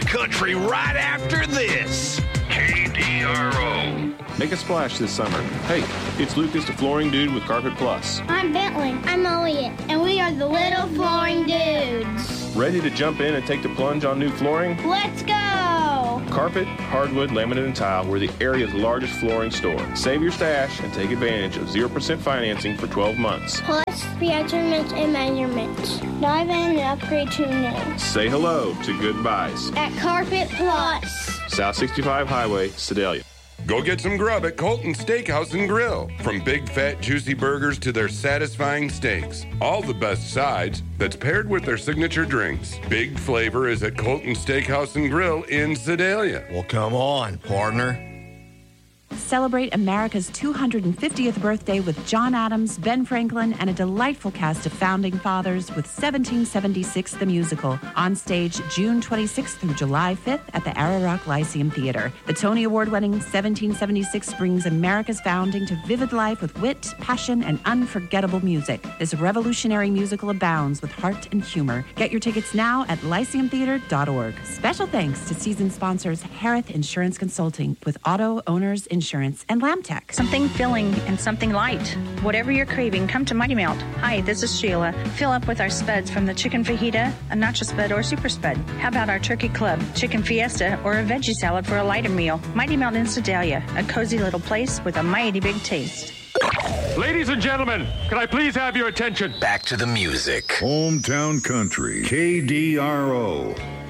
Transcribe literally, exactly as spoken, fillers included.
country right after this. K D R O. Make a splash this summer. Hey, it's Lucas, the Flooring Dude with Carpet Plus. I'm Bentley. I'm Elliot. And we are the Little Flooring Dudes. Ready to jump in and take the plunge on new flooring? Let's go! Carpet, hardwood, laminate, and tile, we're the area's largest flooring store. Save your stash and take advantage of zero percent financing for twelve months. Plus, measurements and measurements. Dive in and upgrade to new. Say hello to good buys. At Carpet Plus. South sixty-five Highway, Sedalia. Go get some grub at Colton Steakhouse and Grill. From big, fat, juicy burgers to their satisfying steaks. All the best sides that's paired with their signature drinks. Big flavor is at Colton Steakhouse and Grill in Sedalia. Well, come on, partner. Celebrate America's two hundred fiftieth birthday with John Adams, Ben Franklin, and a delightful cast of founding fathers with seventeen seventy-six the Musical, on stage June twenty-sixth through July fifth at the Ararock Lyceum Theater. The Tony Award-winning seventeen seventy-six brings America's founding to vivid life with wit, passion, and unforgettable music. This revolutionary musical abounds with heart and humor. Get your tickets now at lyceum theater dot org. Special thanks to season sponsors Harith Insurance Consulting with Auto Owners Insurance and Lamtech. Something filling and something light. Whatever you're craving, come to Mighty Melt. Hi, this is Sheila. Fill up with our spuds from the chicken fajita, a nacho spud, or super spud. How about our turkey club, chicken fiesta, or a veggie salad for a lighter meal? Mighty Melt in Sedalia, a cozy little place with a mighty big taste. Ladies and gentlemen, can I please have your attention? Back to the music. Hometown Country, K D R O.